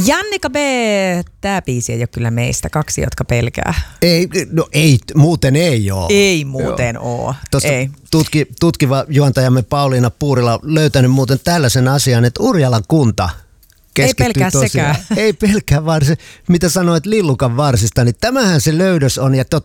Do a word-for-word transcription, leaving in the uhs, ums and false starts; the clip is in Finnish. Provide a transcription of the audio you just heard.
Jannika B, tää biisi ei ole kyllä meistä, kaksi jotka pelkää. Ei, no ei, muuten ei oo. Ei muuten Joo. oo. Tuosta ei. Tutki, tutkiva juontajamme Pauliina Puurila on löytänyt muuten tällaisen asian, että Urjalan kunta ei pelkää tosiaan. sekään. Ei pelkää, vaan se, mitä sanoit Lillukan varsista, niin tämähän se löydös on, ja te